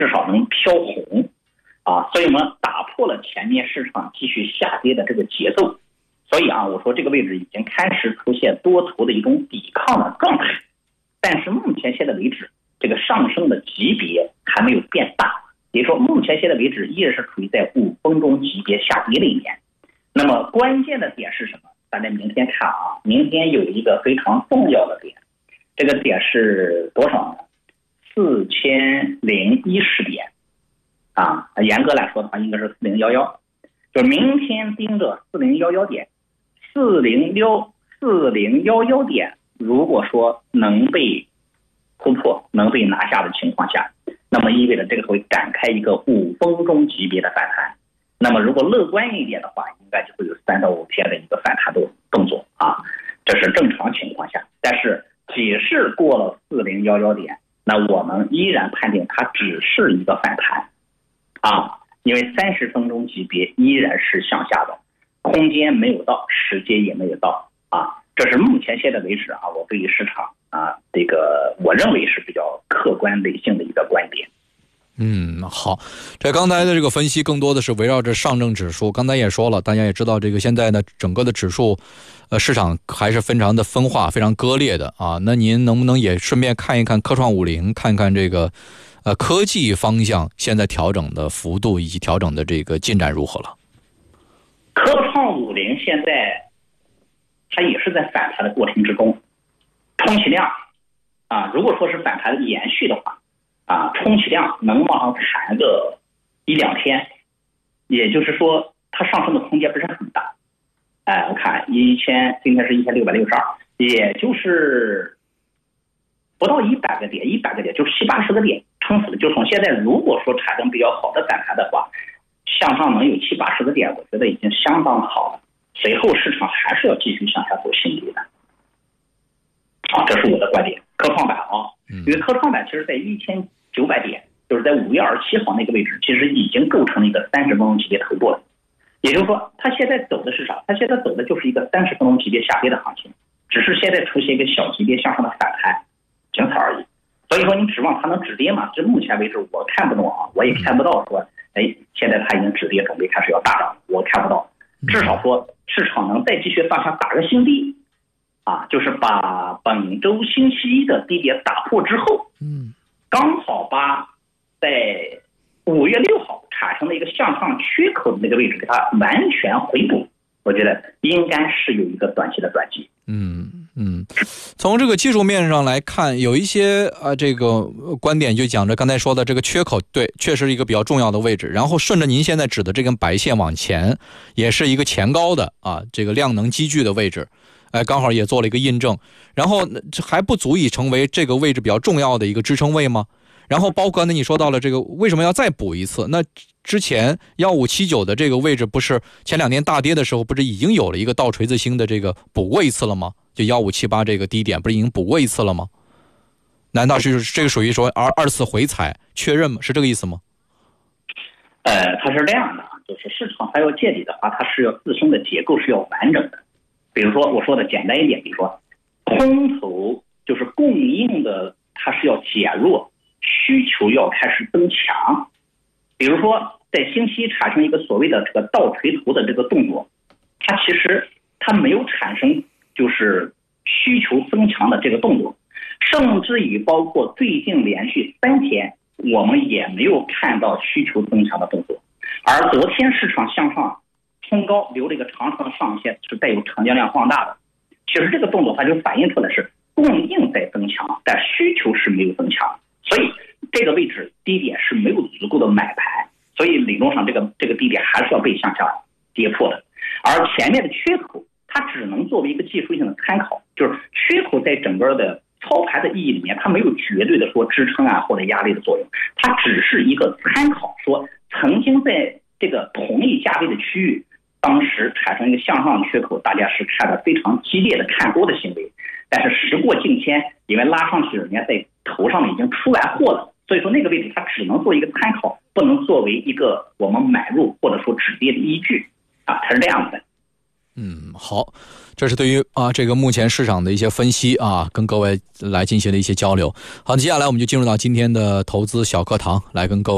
至少能飘红啊，所以我们打破了前面市场继续下跌的这个节奏。所以啊，我说这个位置已经开始出现多头的一种抵抗的状态，但是目前现在为止，这个上升的级别还没有变大，也就是说目前现在为止依然是处于在5分钟级别下跌里面。那么关键的点是什么？大家明天看啊，明天有一个非常重要的点，这个点是多少呢？4010点啊，严格来说的话应该是4011，就明天盯着4011点，4011点如果说能被突破能被拿下的情况下，那么意味着这个会展开一个5分钟级别的反弹。那么如果乐观一点的话，应该就会有3到5天的一个反弹动作啊，这是正常情况下。但是即使过了4011点，那我们依然判定它只是一个反弹啊，因为30分钟级别依然是向下的，空间没有到，时间也没有到啊，这是目前现在为止啊，我对于市场啊这个我认为是比较客观理性的一个观点。 好，这刚才的这个分析更多的是围绕着上证指数。刚才也说了，大家也知道这个现在呢整个的指数市场还是非常的分化，非常割裂的啊。那您能不能也顺便看一看科创50，看看这个科技方向现在调整的幅度以及调整的这个进展如何了？ 科创50现在它也是在反弹的过程之中，充其量啊，如果说是反弹延续的话啊，充其量能往上弹个1-2天，也就是说它上升的空间不是很大。我看今天是1662，也就是不到100个点，100个点就是70-80个点，撑死了。就从现在如果说产生比较好的反弹的话，向上能有70-80个点，我觉得已经相当好了。随后市场还是要继续向下走心理的啊，这是我的观点。科创板啊，因为科创板其实在1900点，就是在5月27号那个位置，其实已经构成了一个30分钟级别头部了。也就是说，它现在走的是啥？它现在走的就是一个30分钟级别下跌的行情，只是现在出现一个小级别向上的反弹，仅此而已。所以说，你指望它能止跌吗？这目前为止我看不懂啊，我也看不到说，现在它已经止跌，准备开始要大涨，我看不到。至少说市场能再继续往下打个新低啊，就是把本周星期一的低点打破之后，刚好把在5月6号产生的一个向上缺口的那个位置给它完全回补，我觉得应该是有一个短期的转机。 从这个技术面上来看，有一些这个观点就讲着刚才说的这个缺口，对，确实是一个比较重要的位置。然后顺着您现在指的这根白线往前，也是一个前高的这个量能积聚的位置，刚好也做了一个印证。然后这还不足以成为这个位置比较重要的一个支撑位吗？然后包括呢，你说到了这个为什么要再补一次？那之前1579的这个位置不是前2年大跌的时候不是已经有了一个倒锤子星的这个补过一次了吗？就1578这个低点不是已经补过一次了吗？难道是这个属于说二次回踩确认吗？是这个意思吗？ 它是这样的，就是市场它要见底的话，它是要自身的结构是要完整的。比如说我说的简单一点，比如说空头就是供应的，它是要减弱，需求要开始增强。比如说在星期一产生一个所谓的这个倒锤头的这个动作，它其实它没有产生就是需求增强的这个动作，甚至于包括最近连续3天我们也没有看到需求增强的动作。而昨天市场向上冲高留了一个长长的上线，是带有成交量放大的。其实这个动作它就反映出来是供应在增强，但需求是没有增强，所以这个位置低点是没有足够的买盘，所以理论上这个低点还是要被向下跌破的。而前面的缺口它只能作为一个技术性的参考，就是缺口在整个的操盘的意义里面，它没有绝对的说支撑或者压力的作用，它只是一个参考，说曾经在这个同一价位的区域，当时产生一个向上缺口，大家是看了非常激烈的看多的行为。但是时过境迁，因为拉上去人家在头上已经出完货了，所以说那个位置它只能做一个参考，不能作为一个我们买入或者说止跌的依据它是这样的。 好，这是对于这个目前市场的一些分析跟各位来进行的一些交流。好，接下来我们就进入到今天的投资小课堂，来跟各位